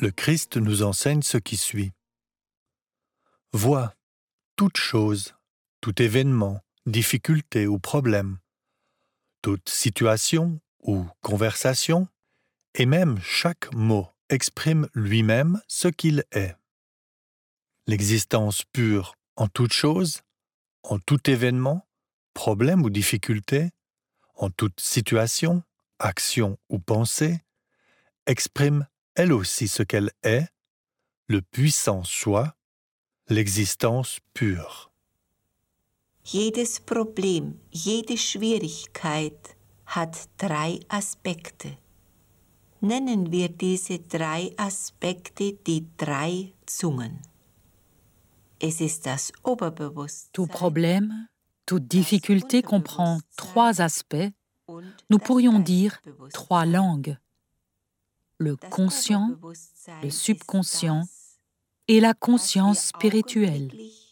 Le Christ nous enseigne ce qui suit. Vois, toute chose, tout événement, difficulté ou problème, toute situation ou conversation, et même chaque mot exprime lui-même ce qu'il est. L'existence pure en toute chose, en tout événement, problème ou difficulté, en toute situation, action ou pensée, exprime elle aussi ce qu'elle est, le puissant soi, l'existence pure. Jedes Problem, jede Schwierigkeit hat 3 Aspekte. Nennen wir diese 3 Aspekte die 3 Zungen. Es ist das Oberbewusstsein. Tout problème, toute difficulté comprend 3 aspects. Nous pourrions dire 3 langues. Le conscient, le subconscient et la conscience spirituelle.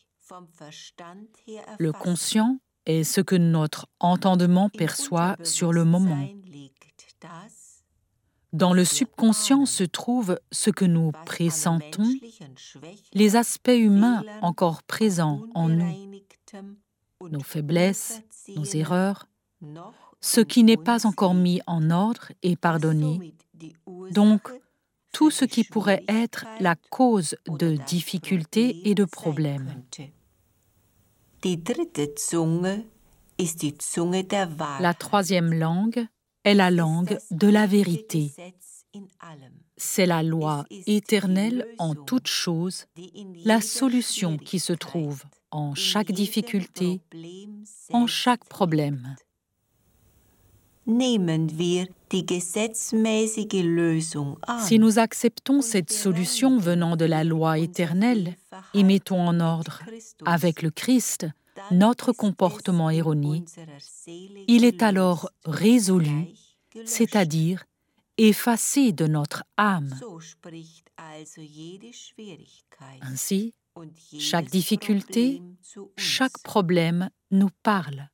Le conscient est ce que notre entendement perçoit sur le moment. Dans le subconscient se trouve ce que nous pressentons, les aspects humains encore présents en nous, nos faiblesses, nos erreurs, ce qui n'est pas encore mis en ordre et pardonné, donc tout ce qui pourrait être la cause de difficultés et de problèmes. La troisième langue est la langue de la vérité. C'est la loi éternelle en toutes choses, la solution qui se trouve en chaque difficulté, en chaque problème. Si nous acceptons cette solution venant de la loi éternelle et mettons en ordre avec le Christ notre comportement erroné, il est alors résolu, c'est-à-dire effacé de notre âme. Ainsi, chaque difficulté, chaque problème nous parle.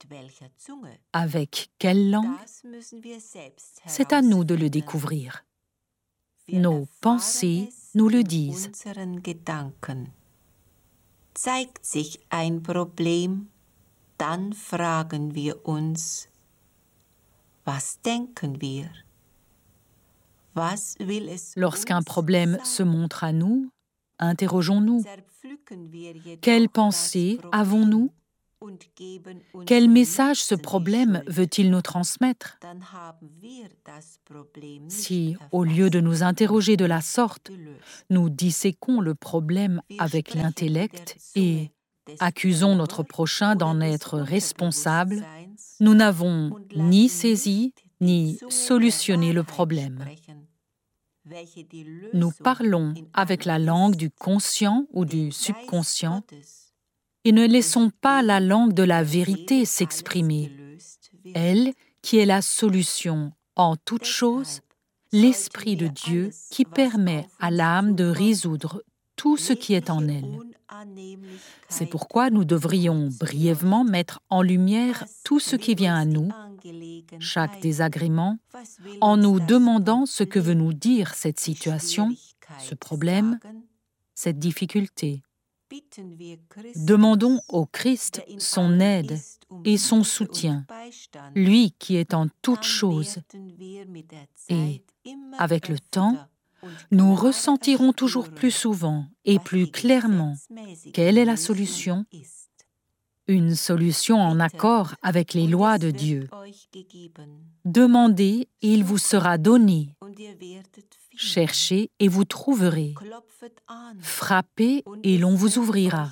Avec quelle langue? C'est à nous de le découvrir. Nos pensées nous le disent. Zeigt sich ein Problem, dann fragen wir uns, was denken wir? Was will es Lorsqu'un problème se montre à nous, interrogeons-nous. Quelle pensée avons-nous? Quel message ce problème veut-il nous transmettre? Si, au lieu de nous interroger de la sorte, nous disséquons le problème avec l'intellect et accusons notre prochain d'en être responsable, nous n'avons ni saisi ni solutionné le problème. Nous parlons avec la langue du conscient ou du subconscient et ne laissons pas la langue de la vérité s'exprimer. Elle, qui est la solution en toute chose, l'Esprit de Dieu qui permet à l'âme de résoudre tout ce qui est en elle. C'est pourquoi nous devrions brièvement mettre en lumière tout ce qui vient à nous, chaque désagrément, en nous demandant ce que veut nous dire cette situation, ce problème, cette difficulté. Demandons au Christ son aide et son soutien, lui qui est en toutes choses. Et, avec le temps, nous ressentirons toujours plus souvent et plus clairement quelle est la solution, une solution en accord avec les lois de Dieu. Demandez et il vous sera donné. Cherchez et vous trouverez. Frappez et l'on vous ouvrira.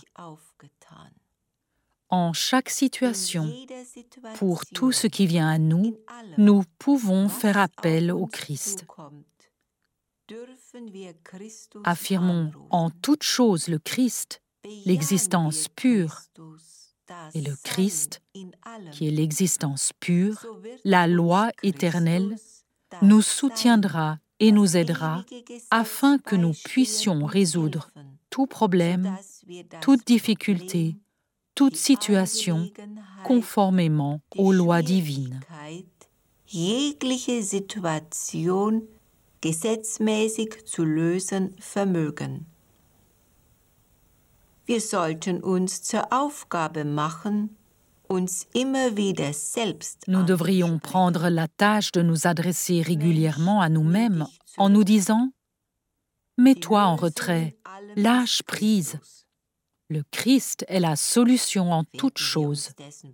En chaque situation, pour tout ce qui vient à nous, nous pouvons faire appel au Christ. Affirmons en toute chose le Christ, l'existence pure, et le Christ, qui est l'existence pure, la loi éternelle, nous soutiendra et nous aidera afin que nous puissions résoudre tout problème, toute difficulté, toute situation conformément aux lois divines. Jegliche Situation gesetzmäßig zu lösen vermögen. Wir sollten uns zur Aufgabe machen, uns immer wieder selbst Nous devrions prendre la tâche de nous adresser régulièrement à nous-mêmes en nous disant « Mets-toi en retrait, lâche prise. Le Christ est la solution en toutes choses. »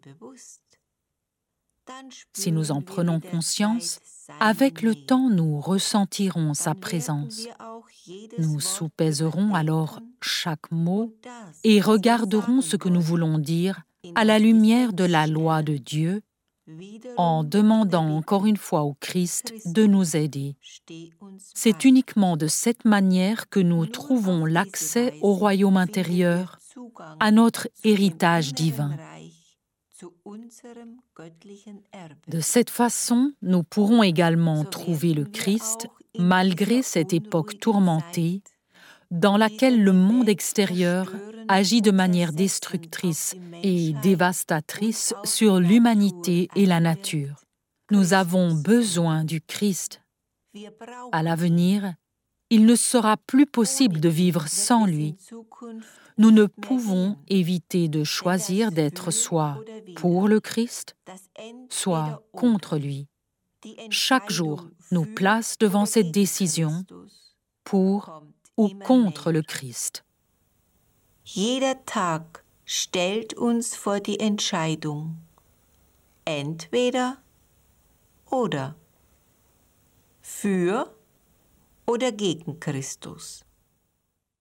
Si nous en prenons conscience, avec le temps, nous ressentirons sa présence. Nous soupèserons alors chaque mot et regarderons ce que nous voulons dire à la lumière de la loi de Dieu, en demandant encore une fois au Christ de nous aider. C'est uniquement de cette manière que nous trouvons l'accès au royaume intérieur, à notre héritage divin. De cette façon, nous pourrons également trouver le Christ malgré cette époque tourmentée dans laquelle le monde extérieur agit de manière destructrice et dévastatrice sur l'humanité et la nature. Nous avons besoin du Christ. À l'avenir, il ne sera plus possible de vivre sans lui. Nous ne pouvons éviter de choisir d'être soit pour le Christ, soit contre lui. Chaque jour nous place devant cette décision pour ou contre le Christ. Jeder Tag stellt uns vor die Entscheidung, entweder oder, für oder gegen Christus.